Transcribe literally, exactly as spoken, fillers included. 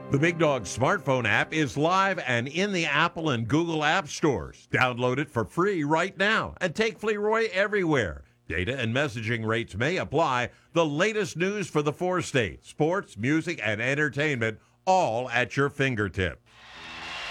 The Big Dog smartphone app is live and in the Apple and Google App Stores. Download it for free right now and take Fleroy everywhere. Data and messaging rates may apply. The latest news for the four states, sports, music, and entertainment, all at your fingertips.